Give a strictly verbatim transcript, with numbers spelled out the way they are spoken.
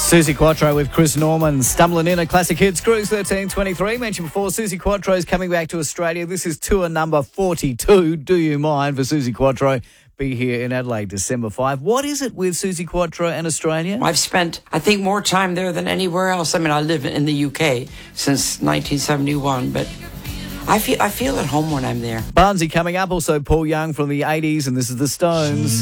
Suzi Quatro with Chris Norman stumbling in at Classic Hits Cruise thirteen twenty-three. Mentioned before, Suzi Quatro is coming back to Australia. This is tour number forty-two. Do you mind for Suzi Quatro? Be here in Adelaide, December fifth. What is it with Suzi Quatro and Australia? I've spent, I think, more time there than anywhere else. I mean, I live in the U K since nineteen seventy-one, but I feel I feel at home when I'm there. Barnsey coming up. Also, Paul Young from the eighties, and this is the Stones.